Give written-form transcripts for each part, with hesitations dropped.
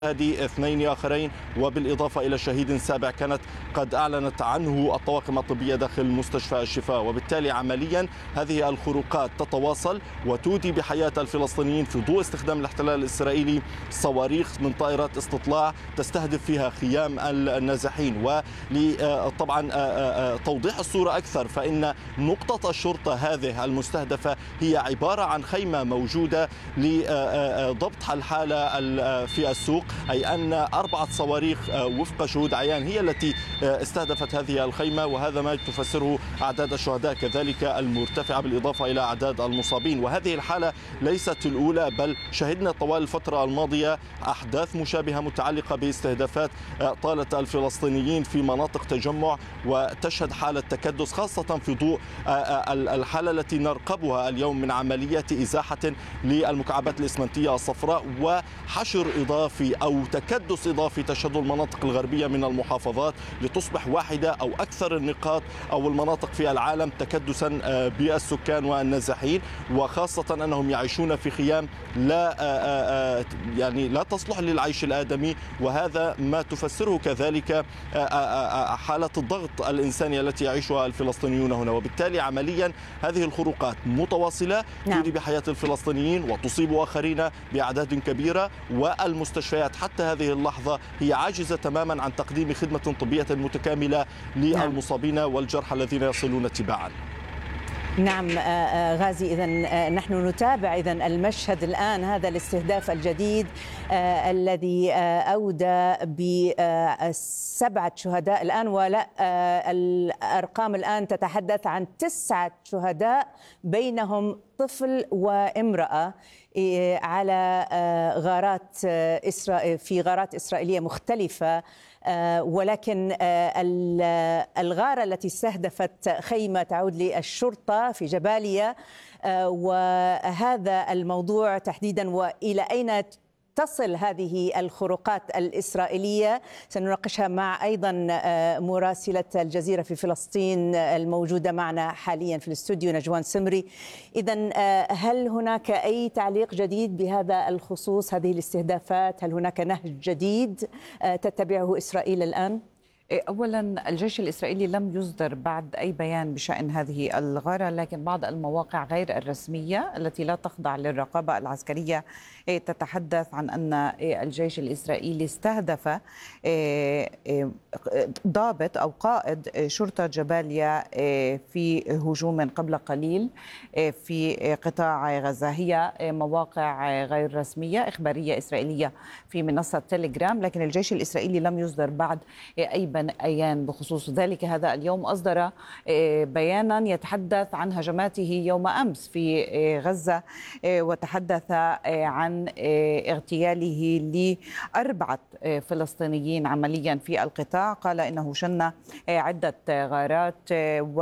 هذه اثنين آخرين، وبالإضافة إلى شهيد سابع كانت قد أعلنت عنه الطواقم الطبية داخل مستشفى الشفاء. وبالتالي عمليا هذه الخروقات تتواصل وتودي بحياة الفلسطينيين في ضوء استخدام الاحتلال الإسرائيلي صواريخ من طائرات استطلاع تستهدف فيها خيام النازحين. وطبعا توضيح الصورة أكثر، فإن نقطة الشرطة هذه المستهدفة هي عبارة عن خيمة موجودة لضبط الحالة في السوق، أي أن 4 صواريخ وفق شهود عيان هي التي استهدفت هذه الخيمة، وهذا ما تفسره أعداد الشهداء كذلك المرتفعة بالإضافة إلى أعداد المصابين. وهذه الحالة ليست الأولى، بل شهدنا طوال الفترة الماضية أحداث مشابهة متعلقة باستهدافات طالت الفلسطينيين في مناطق تجمع، وتشهد حالة تكدس خاصة في ضوء الحالة التي نرقبها اليوم من عمليات إزاحة للمكعبات الإسمنتية الصفراء وحشر إضافي أو تكدس إضافي تشهد المناطق الغربية من المحافظات لتصبح واحدة أو أكثر النقاط أو المناطق في العالم تكدسا بالسكان والنازحين، وخاصة أنهم يعيشون في خيام لا تصلح للعيش الآدمي. وهذا ما تفسره كذلك حالة الضغط الإنساني التي يعيشها الفلسطينيون هنا. وبالتالي عمليا هذه الخروقات متواصلة تودي بحياة الفلسطينيين وتصيب آخرين بأعداد كبيرة، والمستشفيات حتى هذه اللحظة هي عاجزة تماما عن تقديم خدمة طبية متكاملة للمصابين والجرحى الذين يصلون تباعا. نعم غازي، إذن نحن نتابع المشهد الآن، هذا الاستهداف الجديد الذي أودى ب7 شهداء الآن، ولا الأرقام الآن تتحدث عن 9 شهداء بينهم طفل وامرأة على في غارات إسرائيلية مختلفة. ولكن الغارة التي استهدفت خيمة تعود للشرطة في جباليا، وهذا الموضوع تحديدا وإلى أين تصل هذه الخروقات الإسرائيلية سنناقشها مع أيضا مراسلة الجزيرة في فلسطين الموجودة معنا حاليا في الاستوديو نجوان سمري. إذن هل هناك أي تعليق جديد بهذا الخصوص، هذه الاستهدافات؟ هل هناك نهج جديد تتبعه إسرائيل الآن؟ أولا الجيش الإسرائيلي لم يصدر بعد أي بيان بشأن هذه الغارة، لكن بعض المواقع غير الرسمية التي لا تخضع للرقابة العسكرية تتحدث عن أن الجيش الإسرائيلي استهدف ضابط أو قائد شرطة جباليا في هجوم قبل قليل في قطاع غزة. هي مواقع غير رسمية إخبارية إسرائيلية في منصة تيليجرام، لكن الجيش الإسرائيلي لم يصدر بعد أي بيان بخصوص ذلك. هذا اليوم أصدر بيانا يتحدث عن هجماته يوم أمس في غزة، وتحدث عن اغتياله ل4 فلسطينيين عمليا في القطاع. قال إنه شن عدة غارات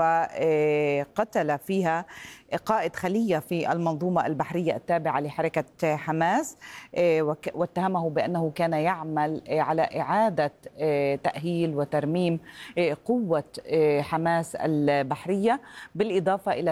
وقتل فيها قائد خلية في المنظومة البحرية التابعة لحركة حماس، واتهمه بأنه كان يعمل على إعادة تأهيل وترميم قوة حماس البحرية، بالإضافة إلى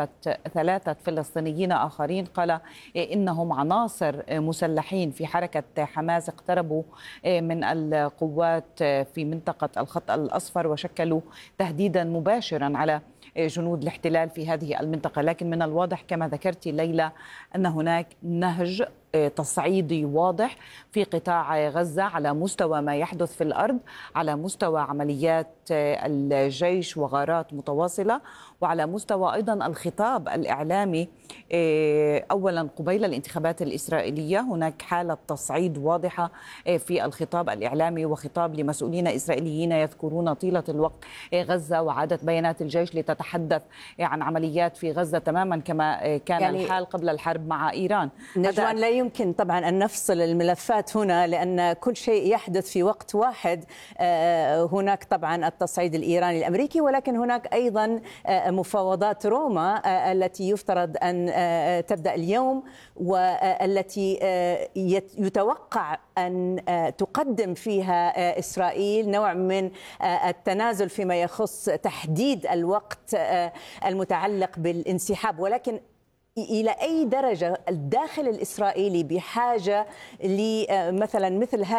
3 فلسطينيين آخرين قال إنهم عناصر مسلحين في حركة حماس اقتربوا من القوات في منطقة الخط الأصفر وشكلوا تهديدا مباشرا على جنود الاحتلال في هذه المنطقة. لكن من الواضح كما ذكرت ليلى أن هناك نهج تصعيدي واضح في قطاع غزة على مستوى ما يحدث في الأرض، على مستوى عمليات الجيش وغارات متواصلة، وعلى مستوى أيضا الخطاب الإعلامي. أولا قبيل الانتخابات الإسرائيلية هناك حالة تصعيد واضحة في الخطاب الإعلامي، وخطاب لمسؤولين إسرائيليين يذكرون طيلة الوقت غزة وعادة بيانات الجيش لتتحدث عن عمليات في غزة تماما كما كان الحال قبل الحرب مع إيران. نجوان، لا يمكن طبعا أن نفصل الملفات هنا لأن كل شيء يحدث في وقت واحد. هناك طبعا التصعيد الإيراني الأمريكي، ولكن هناك أيضا مفاوضات روما التي يفترض أن تبدأ اليوم، والتي يتوقع أن تقدم فيها إسرائيل نوع من التنازل فيما يخص تحديد الوقت المتعلق بالانسحاب. ولكن إلى أي درجة الداخل الإسرائيلي بحاجة لمثلا مثل هذه